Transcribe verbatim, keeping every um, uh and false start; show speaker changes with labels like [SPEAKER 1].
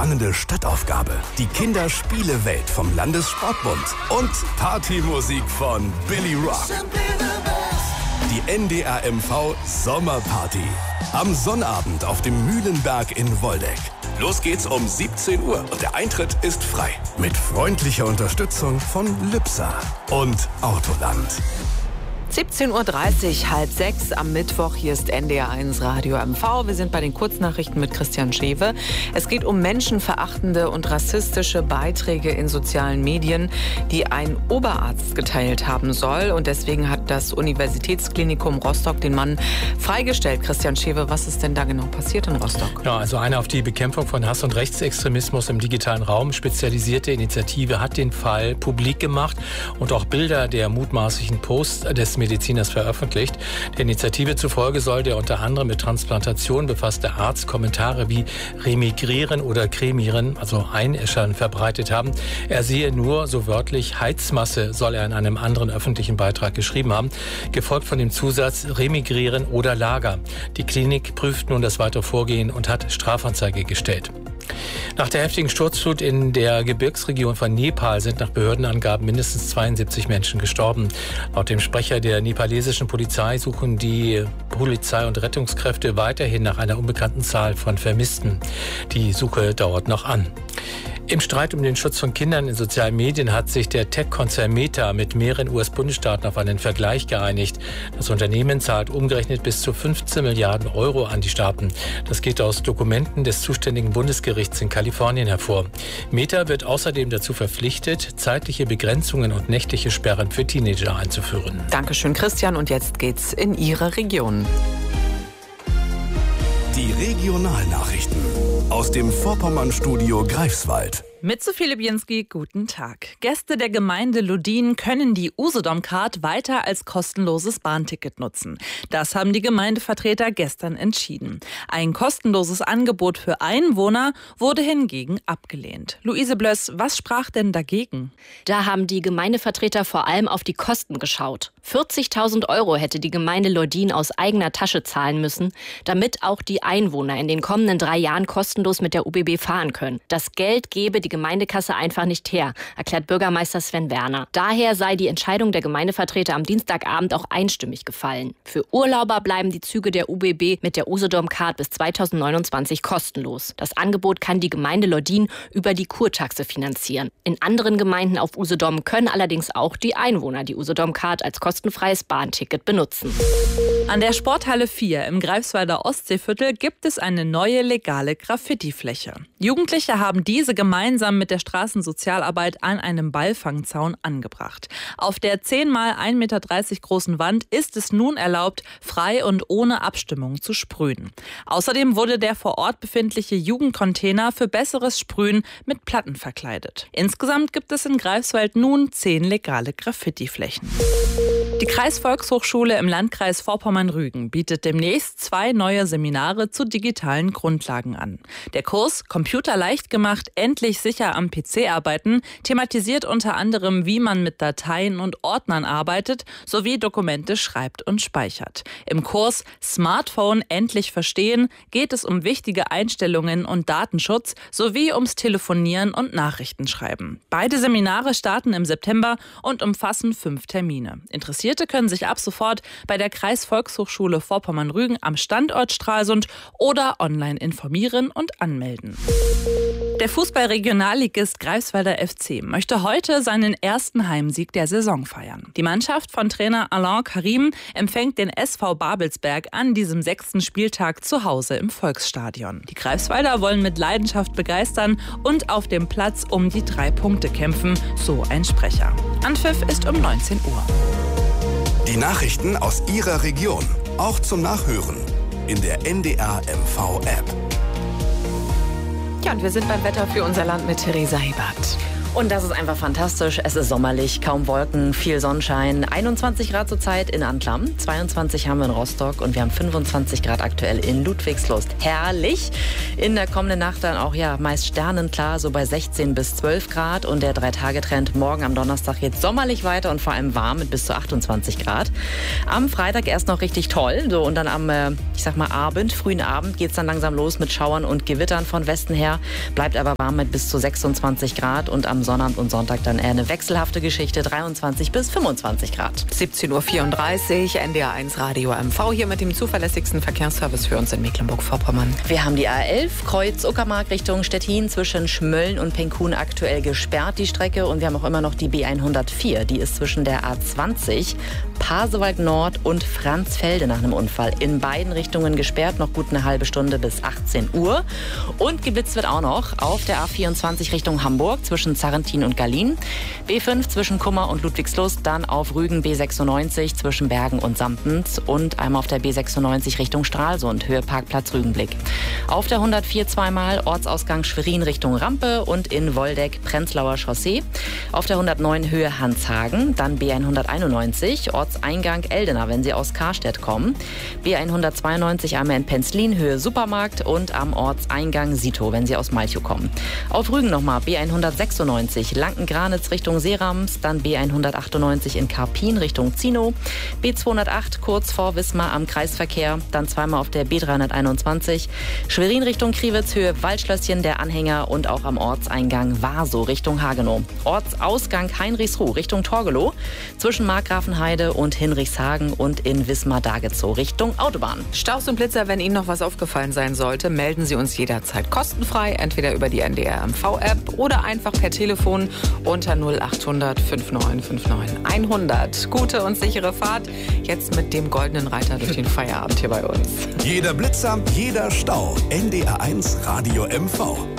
[SPEAKER 1] spannende Stadtaufgabe, die Kinderspielewelt vom Landessportbund und Partymusik von Billy Rock. Die N D R M V Sommerparty. Am Sonnabend auf dem Mühlenberg in Woldeck. Los geht's um siebzehn Uhr und der Eintritt ist frei. Mit freundlicher Unterstützung von Lübser und Autoland.
[SPEAKER 2] siebzehn Uhr dreißig, halb sechs am Mittwoch. Hier ist N D R eins Radio M V. Wir sind bei den Kurznachrichten mit Christian Schewe. Es geht um menschenverachtende und rassistische Beiträge in sozialen Medien, die ein Oberarzt geteilt haben soll. Und deswegen hat das Universitätsklinikum Rostock den Mann freigestellt. Christian Schewe, was ist denn da genau passiert in Rostock?
[SPEAKER 3] Ja, also eine auf die Bekämpfung von Hass und Rechtsextremismus im digitalen Raum spezialisierte Initiative hat den Fall publik gemacht und auch Bilder der mutmaßlichen Posts des Mediziners veröffentlicht. Der Initiative zufolge soll der unter anderem mit Transplantation befasste Arzt Kommentare wie remigrieren oder cremieren, also einäschern, verbreitet haben. Er sehe nur, so wörtlich, Heizmasse, soll er in einem anderen öffentlichen Beitrag geschrieben haben, gefolgt von dem Zusatz remigrieren oder Lager. Die Klinik prüft nun das weitere Vorgehen und hat Strafanzeige gestellt. Nach der heftigen Sturzflut in der Gebirgsregion von Nepal sind nach Behördenangaben mindestens zweiundsiebzig Menschen gestorben. Laut dem Sprecher der nepalesischen Polizei suchen die Polizei und Rettungskräfte weiterhin nach einer unbekannten Zahl von Vermissten. Die Suche dauert noch an. Im Streit um den Schutz von Kindern in sozialen Medien hat sich der Tech-Konzern Meta mit mehreren U S-Bundesstaaten auf einen Vergleich geeinigt. Das Unternehmen zahlt umgerechnet bis zu fünfzehn Milliarden Euro an die Staaten. Das geht aus Dokumenten des zuständigen Bundesgerichts in Kalifornien hervor. Meta wird außerdem dazu verpflichtet, zeitliche Begrenzungen und nächtliche Sperren für Teenager einzuführen.
[SPEAKER 2] Dankeschön, Christian. Und jetzt geht's in Ihre Region.
[SPEAKER 1] Die Regionalnachrichten aus dem Vorpommern-Studio Greifswald.
[SPEAKER 4] Mit Sophie Lebienski, guten Tag. Gäste der Gemeinde Ludin können die Usedom-Card weiter als kostenloses Bahnticket nutzen. Das haben die Gemeindevertreter gestern entschieden. Ein kostenloses Angebot für Einwohner wurde hingegen abgelehnt. Luise Blöss, was sprach denn dagegen?
[SPEAKER 5] Da haben die Gemeindevertreter vor allem auf die Kosten geschaut. vierzigtausend Euro hätte die Gemeinde Ludin aus eigener Tasche zahlen müssen, damit auch die Einwohner in den kommenden drei Jahren kostenlos mit der U B B fahren können. Das Geld gebe die Gemeindekasse einfach nicht her, erklärt Bürgermeister Sven Werner. Daher sei die Entscheidung der Gemeindevertreter am Dienstagabend auch einstimmig gefallen. Für Urlauber bleiben die Züge der U B B mit der Usedom-Card bis zweitausendneunundzwanzig kostenlos. Das Angebot kann die Gemeinde Ludin über die Kurtaxe finanzieren. In anderen Gemeinden auf Usedom können allerdings auch die Einwohner die Usedom-Card als kostenfreies Bahnticket benutzen.
[SPEAKER 4] An der Sporthalle vier im Greifswalder Ostseeviertel gibt es eine neue legale Graffiti-Fläche. Jugendliche haben diese gemeinsam mit der Straßensozialarbeit an einem Ballfangzaun angebracht. Auf der zehn mal ein Meter dreißig großen Wand ist es nun erlaubt, frei und ohne Abstimmung zu sprühen. Außerdem wurde der vor Ort befindliche Jugendcontainer für besseres Sprühen mit Platten verkleidet. Insgesamt gibt es in Greifswald nun zehn legale Graffiti-Flächen. Die Kreisvolkshochschule im Landkreis Vorpommern-Rügen bietet demnächst zwei neue Seminare zu digitalen Grundlagen an. Der Kurs Computer leicht gemacht, endlich sicher am P C arbeiten thematisiert unter anderem, wie man mit Dateien und Ordnern arbeitet, sowie Dokumente schreibt und speichert. Im Kurs Smartphone endlich verstehen geht es um wichtige Einstellungen und Datenschutz sowie ums Telefonieren und Nachrichtenschreiben. Beide Seminare starten im September und umfassen fünf Termine. Interessiert Interessierte können sich ab sofort bei der Kreisvolkshochschule Vorpommern-Rügen am Standort Stralsund oder online informieren und anmelden. Der Fußball-Regionalligist Greifswalder F C möchte heute seinen ersten Heimsieg der Saison feiern. Die Mannschaft von Trainer Alain Karim empfängt den S V Babelsberg an diesem sechsten Spieltag zu Hause im Volksstadion. Die Greifswalder wollen mit Leidenschaft begeistern und auf dem Platz um die drei Punkte kämpfen, so ein Sprecher. Anpfiff ist um neunzehn Uhr.
[SPEAKER 1] Die Nachrichten aus Ihrer Region, auch zum Nachhören in der N D R M V-App.
[SPEAKER 2] Ja, und wir sind beim Wetter für unser Land mit Theresa Hebert. Und das ist einfach fantastisch. Es ist sommerlich, kaum Wolken, viel Sonnenschein. einundzwanzig Grad zurzeit in Anklam, zweiundzwanzig haben wir in Rostock und wir haben fünfundzwanzig Grad aktuell in Ludwigslust. Herrlich. In der kommenden Nacht dann auch ja meist sternenklar, so bei sechzehn bis zwölf Grad. Und der Drei-Tage-Trend morgen am Donnerstag geht sommerlich weiter und vor allem warm mit bis zu achtundzwanzig Grad. Am Freitag erst noch richtig toll. So, und dann am, äh, ich sag mal, Abend, frühen Abend geht es dann langsam los mit Schauern und Gewittern von Westen her. Bleibt aber warm mit bis zu sechsundzwanzig Grad und am Sonnabend und Sonntag dann eher eine wechselhafte Geschichte, dreiundzwanzig bis fünfundzwanzig Grad.
[SPEAKER 4] siebzehn Uhr vierunddreißig, N D R eins Radio M V hier mit dem zuverlässigsten Verkehrsservice für uns in Mecklenburg-Vorpommern.
[SPEAKER 2] Wir haben die A elf, Kreuz Uckermark Richtung Stettin zwischen Schmölln und Penkun aktuell gesperrt, die Strecke. Und wir haben auch immer noch die B hundertvier, die ist zwischen der A zwanzig, Pasewalk Nord und Franzfelde nach einem Unfall. In beiden Richtungen gesperrt, noch gut eine halbe Stunde bis achtzehn Uhr. Und geblitzt wird auch noch auf der A vierundzwanzig Richtung Hamburg zwischen Zarrentin und Gallien. B fünf zwischen Kummer und Ludwigslust, dann auf Rügen B sechsundneunzig zwischen Bergen und Sampens und einmal auf der B sechsundneunzig Richtung Stralsund, Höhe Parkplatz Rügenblick. Auf der hundertvier zweimal Ortsausgang Schwerin Richtung Rampe und in Woldeck Prenzlauer Chaussee. Auf der hundertneun Höhe Hanshagen, dann B hunderteinundneunzig Ortseingang Eldena, wenn Sie aus Karstedt kommen. B hundertzweiundneunzig einmal in Penzlin, Höhe Supermarkt und am Ortseingang Sito, wenn Sie aus Malchow kommen. Auf Rügen nochmal B hundertsechsundneunzig Lanken-Granitz Richtung Seerams, dann B hundertachtundneunzig in Karpin Richtung Zino, B zweihundertacht kurz vor Wismar am Kreisverkehr, dann zweimal auf der B dreihunderteinundzwanzig Schwerin Richtung Kriwitz, Höhe Waldschlösschen der Anhänger und auch am Ortseingang Warsow Richtung Hagenow. Ortsausgang Heinrichsruh Richtung Torgelow zwischen Markgrafenheide und Hinrichshagen und in Wismar-Dagezow Richtung Autobahn.
[SPEAKER 4] Staus und Blitzer, wenn Ihnen noch was aufgefallen sein sollte, melden Sie uns jederzeit kostenfrei, entweder über die N D R M V-App oder einfach per Telefon unter null achthundert neunundfünfzig neunundfünfzig hundert. Gute und sichere Fahrt, jetzt mit dem goldenen Reiter durch den Feierabend hier bei uns.
[SPEAKER 1] Jeder Blitzer, jeder Stau. N D R eins Radio M V.